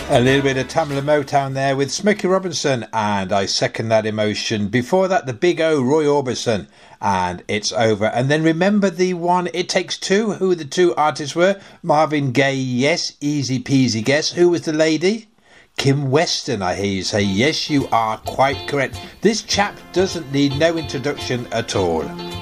A little bit of Tamla Motown there with Smokey Robinson and I Second That Emotion. Before that, the Big O, Roy Orbison, and It's Over. And then remember the one, It Takes Two, who the two artists were? Marvin Gaye, yes, easy peasy guess. Who was the lady? Kim Weston, I hear you say. Yes, you are quite correct. This chap doesn't need no introduction at all.